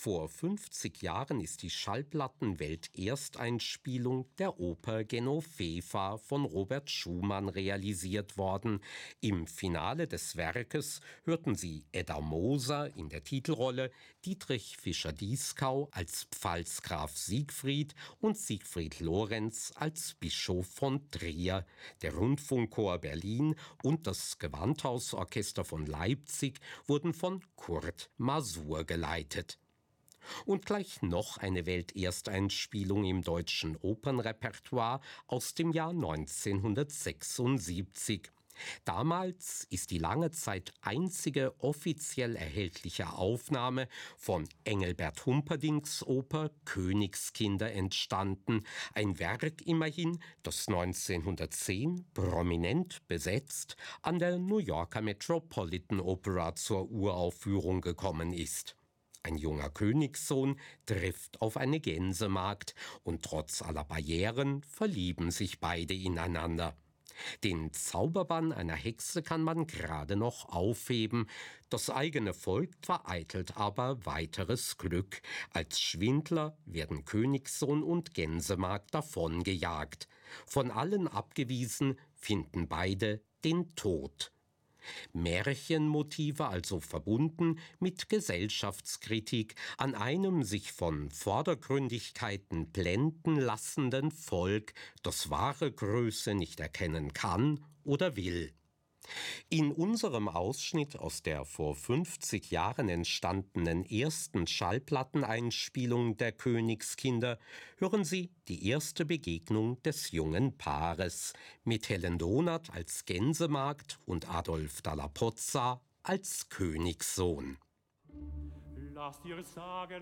Vor 50 Jahren ist die Schallplattenwelt-Ersteinspielung der Oper Genoveva von Robert Schumann realisiert worden. Im Finale des Werkes hörten Sie Edda Moser in der Titelrolle, Dietrich Fischer-Dieskau als Pfalzgraf Siegfried und Siegfried Lorenz als Bischof von Trier. Der Rundfunkchor Berlin und das Gewandhausorchester von Leipzig wurden von Kurt Masur geleitet. Und gleich noch eine Weltersteinspielung im deutschen Opernrepertoire aus dem Jahr 1976. Damals ist die lange Zeit einzige offiziell erhältliche Aufnahme von Engelbert Humperdincks Oper Königskinder entstanden. Ein Werk immerhin, das 1910 prominent besetzt an der New Yorker Metropolitan Opera zur Uraufführung gekommen ist. Ein junger Königssohn trifft auf eine Gänsemagd und trotz aller Barrieren verlieben sich beide ineinander. Den Zauberbann einer Hexe kann man gerade noch aufheben, das eigene Volk vereitelt aber weiteres Glück. Als Schwindler werden Königssohn und Gänsemagd davongejagt. Von allen abgewiesen finden beide den Tod. Märchenmotive also verbunden mit Gesellschaftskritik an einem sich von Vordergründigkeiten blenden lassenden Volk, das wahre Größe nicht erkennen kann oder will. In unserem Ausschnitt aus der vor 50 Jahren entstandenen ersten Schallplatteneinspielung der Königskinder hören Sie die erste Begegnung des jungen Paares mit Helen Donath als Gänsemagd und Adolf Dalla Pozza als Königssohn. Lass dir sagen,